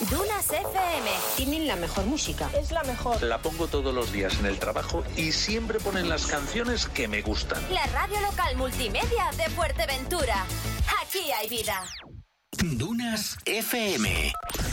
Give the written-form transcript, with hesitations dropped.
Dunas FM. Tienen la mejor música. Es la mejor. La pongo todos los días en el trabajo y siempre ponen las canciones que me gustan. La radio local multimedia de Fuerteventura. Aquí hay vida. Dunas FM.